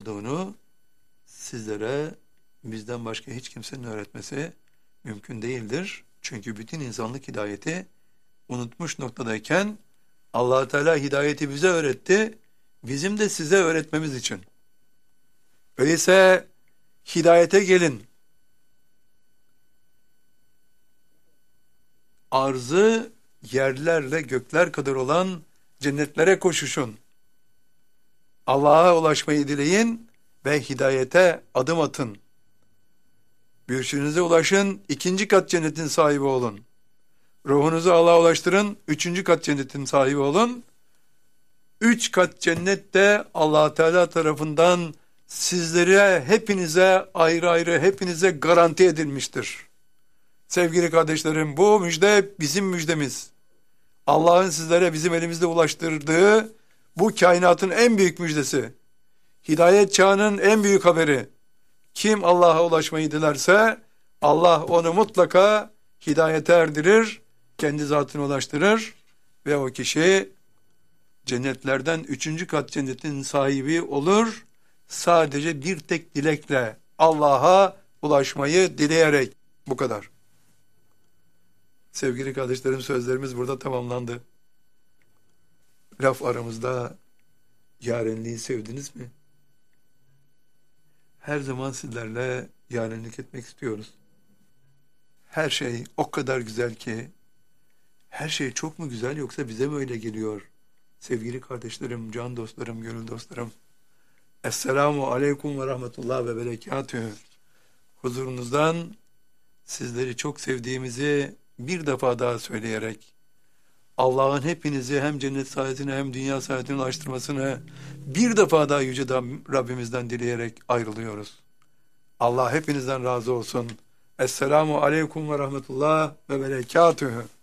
olduğunu sizlere bizden başka hiç kimsenin öğretmesi mümkün değildir. Çünkü bütün insanlık hidayeti unutmuş noktadayken Allah Teala hidayeti bize öğretti, bizim de size öğretmemiz için. Öyleyse hidayete gelin. Arzı yerlerle gökler kadar olan cennetlere koşuşun. Allah'a ulaşmayı dileyin ve hidayete adım atın. Bürçünüze ulaşın, 2. kat cennetin sahibi olun. Ruhunuzu Allah'a ulaştırın, 3. kat cennetin sahibi olun. 3 kat cennet de Allah Teala tarafından sizlere, hepinize ayrı ayrı, hepinize garanti edilmiştir. Sevgili kardeşlerim, bu müjde bizim müjdemiz. Allah'ın sizlere bizim elimizde ulaştırdığı bu kainatın en büyük müjdesi. Hidayet çağının en büyük haberi. Kim Allah'a ulaşmayı dilerse Allah onu mutlaka hidayete erdirir, kendi zatına ulaştırır ve o kişi cennetlerden 3. kat cennetin sahibi olur. Sadece bir tek dilekle, Allah'a ulaşmayı dileyerek. Bu kadar. Sevgili kardeşlerim, sözlerimiz burada tamamlandı. Laf aramızda, yarenliği sevdiniz mi? Her zaman sizlerle yarenlik etmek istiyoruz. Her şey o kadar güzel ki, her şey çok mu güzel yoksa bize mi öyle geliyor? Sevgili kardeşlerim, can dostlarım, gönül dostlarım. Esselamu aleyküm ve rahmetullah ve berekatühü. Huzurunuzdan sizleri çok sevdiğimizi bir defa daha söyleyerek, Allah'ın hepinizi hem cennet saadetine hem dünya saadetine ulaştırmasını bir defa daha yüce Rabbimizden dileyerek ayrılıyoruz. Allah hepinizden razı olsun. Esselamu aleyküm ve rahmetullah ve berekatühü.